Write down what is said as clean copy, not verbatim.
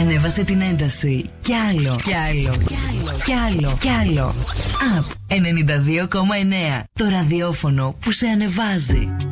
Ανέβασε την ένταση. Κι άλλο. Κι άλλο. Κι άλλο. Κι άλλο. Up 92,9. Το ραδιόφωνο που σε ανεβάζει.